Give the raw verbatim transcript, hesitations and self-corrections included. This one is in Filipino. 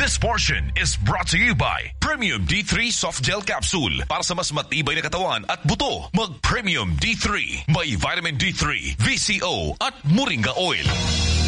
This portion is brought to you by Premium D three Soft Gel Capsule. Para sa mas matibay na katawan at buto, mag Premium D three. May vitamin D three, V C O at Moringa Oil.